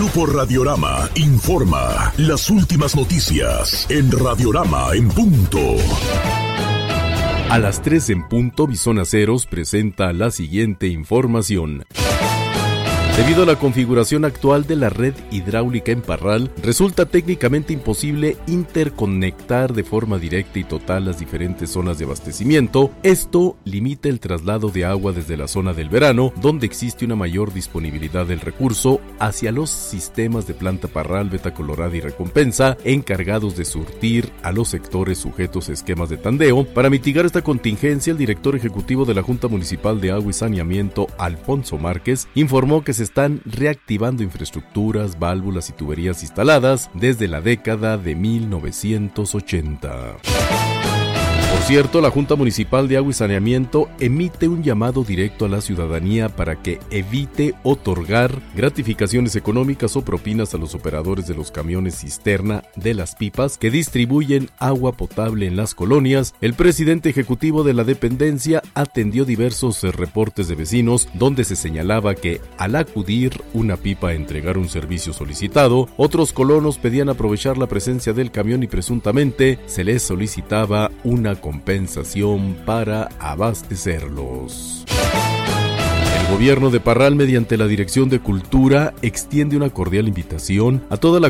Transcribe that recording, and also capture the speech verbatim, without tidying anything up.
Grupo Radiorama informa las últimas noticias en Radiorama en punto. A las tres en punto, Visón Aceros presenta la siguiente información. Debido a la configuración actual de la red hidráulica en Parral, resulta técnicamente imposible interconectar de forma directa y total las diferentes zonas de abastecimiento. Esto limita el traslado de agua desde la zona del verano, donde existe una mayor disponibilidad del recurso, hacia los sistemas de Planta Parral, Veta Colorada y Recompensa, encargados de surtir a los sectores sujetos a esquemas de tandeo. Para mitigar esta contingencia, el director ejecutivo de la Junta Municipal de Agua y Saneamiento, Alfonso Márquez, informó que se están reactivando infraestructuras, válvulas y tuberías instaladas desde la década de mil novecientos ochenta. Por cierto, la Junta Municipal de Agua y Saneamiento emite un llamado directo a la ciudadanía para que evite otorgar gratificaciones económicas o propinas a los operadores de los camiones cisterna de las pipas que distribuyen agua potable en las colonias. El presidente ejecutivo de la dependencia atendió diversos reportes de vecinos donde se señalaba que al acudir una pipa a entregar un servicio solicitado, otros colonos pedían aprovechar la presencia del camión y presuntamente se les solicitaba una compensación para abastecerlos. El gobierno de Parral, mediante la Dirección de Cultura, extiende una cordial invitación a toda la